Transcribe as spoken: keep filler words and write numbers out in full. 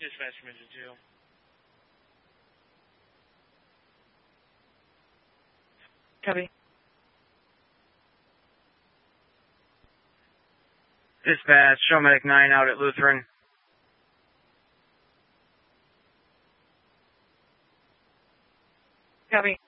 Dispatch Mission two. Copy. Dispatch, show medic nine out at Lutheran. Copy.